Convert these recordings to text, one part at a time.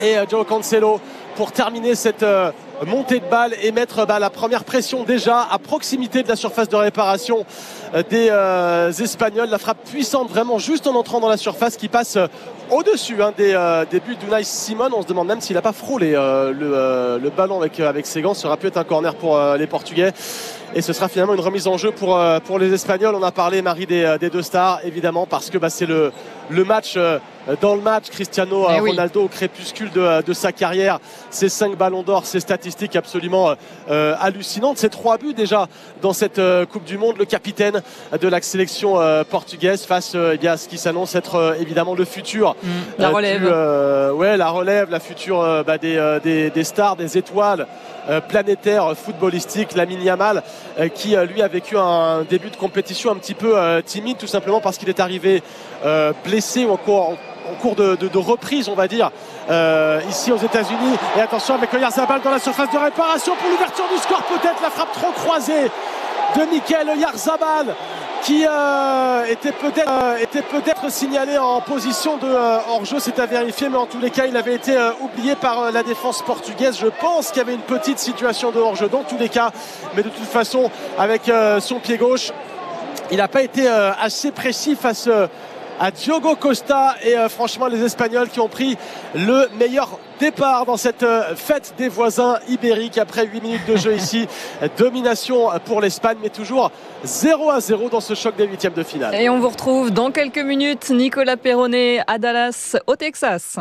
Et Joao Cancelo pour terminer cette montée de balle et mettre la première pression déjà à proximité de la surface de réparation des Espagnols. La frappe puissante vraiment juste en entrant dans la surface qui passe au-dessus des buts d'Unai Simon. On se demande même s'il n'a pas frôlé le ballon avec ses gants. Ça aurait pu être un corner pour les Portugais. Et ce sera finalement une remise en jeu pour les Espagnols. On a parlé, Marie, des deux stars, évidemment, parce que c'est le match dans le match. Cristiano Ronaldo au crépuscule de sa carrière. Ses 5 ballons d'or, ses statistiques absolument hallucinantes. Ses 3 buts déjà dans cette Coupe du Monde. Le capitaine de la sélection portugaise face à ce qui s'annonce être évidemment le futur. La relève. La relève, la future des stars, des étoiles planétaire footballistique, Lamine Yamal, qui lui a vécu un début de compétition un petit peu timide, tout simplement parce qu'il est arrivé blessé ou en cours de reprise, on va dire, ici aux États-Unis. Et attention avec Oyarzabal dans la surface de réparation pour l'ouverture du score, peut-être la frappe trop croisée de Mikel Oyarzabal qui était peut-être signalé en position de hors-jeu, c'est à vérifier, mais en tous les cas il avait été oublié par la défense portugaise. Je pense qu'il y avait une petite situation de hors-jeu dans tous les cas, mais de toute façon avec son pied gauche il n'a pas été assez précis face à Diogo Costa et franchement les Espagnols qui ont pris le meilleur départ dans cette fête des voisins ibériques après 8 minutes de jeu ici. Domination pour l'Espagne, mais toujours 0-0 dans ce choc des huitièmes de finale. Et on vous retrouve dans quelques minutes, Nicolas Perronnet à Dallas, au Texas.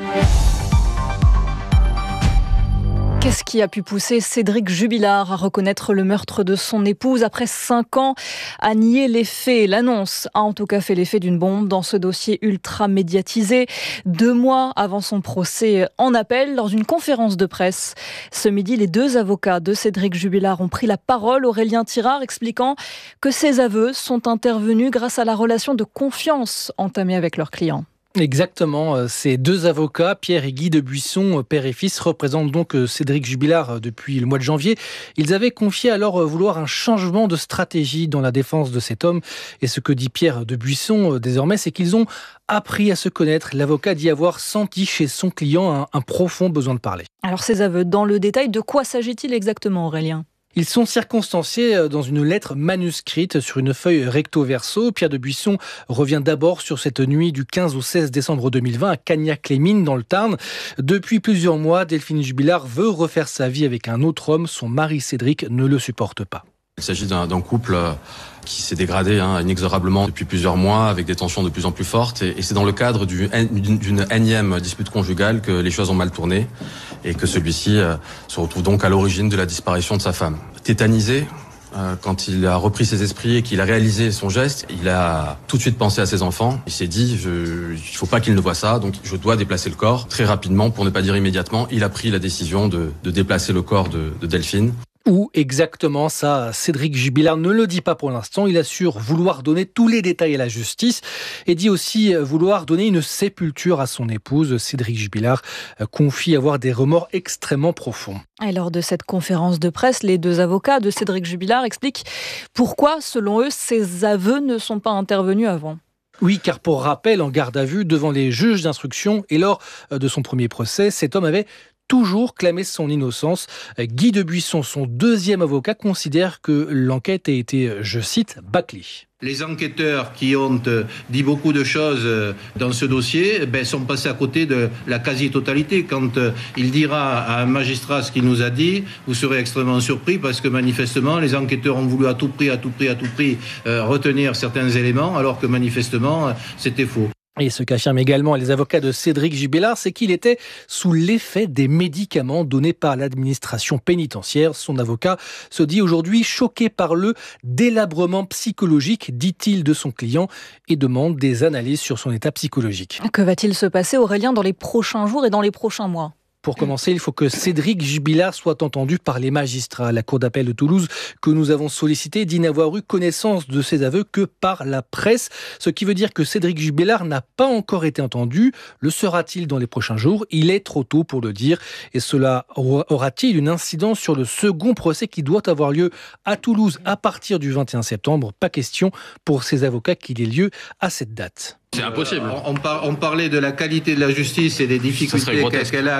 Qu'est-ce qui a pu pousser Cédric Jubilard à reconnaître le meurtre de son épouse après 5 ans, à nier les faits? L'annonce a en tout cas fait l'effet d'une bombe dans ce dossier ultra médiatisé. 2 mois avant son procès en appel, lors d'une conférence de presse. Ce midi, les 2 avocats de Cédric Jubilard ont pris la parole. Aurélien Tirard expliquant que ces aveux sont intervenus grâce à la relation de confiance entamée avec leur client. Exactement, ces 2 avocats, Pierre et Guy Debuisson, père et fils, représentent donc Cédric Jubilard depuis le mois de janvier. Ils avaient confié alors vouloir un changement de stratégie dans la défense de cet homme. Et ce que dit Pierre Debuisson désormais, c'est qu'ils ont appris à se connaître. L'avocat dit avoir senti chez son client un profond besoin de parler. Alors ces aveux, dans le détail, de quoi s'agit-il exactement, Aurélien ? Ils sont circonstanciés dans une lettre manuscrite sur une feuille recto-verso. Pierre Debuisson revient d'abord sur cette nuit du 15 au 16 décembre 2020 à Cagnac-les-Mines dans le Tarn. Depuis plusieurs mois, Delphine Jubilard veut refaire sa vie avec un autre homme. Son mari Cédric ne le supporte pas. Il s'agit d'un couple qui s'est dégradé inexorablement depuis plusieurs mois avec des tensions de plus en plus fortes. Et c'est dans le cadre d'une énième dispute conjugale que les choses ont mal tourné et que celui-ci se retrouve donc à l'origine de la disparition de sa femme. Tétanisé, quand il a repris ses esprits et qu'il a réalisé son geste, il a tout de suite pensé à ses enfants. Il s'est dit, il faut pas qu'ils ne voient ça, donc je dois déplacer le corps. Très rapidement, pour ne pas dire immédiatement, il a pris la décision de déplacer le corps de Delphine. Où exactement ça, Cédric Jubilard ne le dit pas pour l'instant. Il assure vouloir donner tous les détails à la justice et dit aussi vouloir donner une sépulture à son épouse. Cédric Jubilard confie avoir des remords extrêmement profonds. Et lors de cette conférence de presse, les 2 avocats de Cédric Jubilard expliquent pourquoi, selon eux, ces aveux ne sont pas intervenus avant. Oui, car pour rappel, en garde à vue devant les juges d'instruction et lors de son premier procès, cet homme avait toujours clamé son innocence. Guy Debuisson, son 2e avocat, considère que l'enquête a été, je cite, bâclée. Les enquêteurs qui ont dit beaucoup de choses dans ce dossier sont passés à côté de la quasi-totalité. Quand il dira à un magistrat ce qu'il nous a dit, vous serez extrêmement surpris parce que manifestement, les enquêteurs ont voulu à tout prix retenir certains éléments alors que manifestement, c'était faux. Et ce qu'affirment également les avocats de Cédric Jubilard, c'est qu'il était sous l'effet des médicaments donnés par l'administration pénitentiaire. Son avocat se dit aujourd'hui choqué par le délabrement psychologique, dit-il, de son client et demande des analyses sur son état psychologique. Que va-t-il se passer, Aurélien, dans les prochains jours et dans les prochains mois ? Pour commencer, il faut que Cédric Jubilard soit entendu par les magistrats. La cour d'appel de Toulouse, que nous avons sollicité, dit n'avoir eu connaissance de ses aveux que par la presse, ce qui veut dire que Cédric Jubilard n'a pas encore été entendu. Le sera-t-il dans les prochains jours ? Il est trop tôt pour le dire. Et cela aura-t-il une incidence sur le second procès qui doit avoir lieu à Toulouse à partir du 21 septembre ? Pas question pour ses avocats qu'il ait lieu à cette date. C'est impossible. On parlait de la qualité de la justice et des difficultés qu'elle a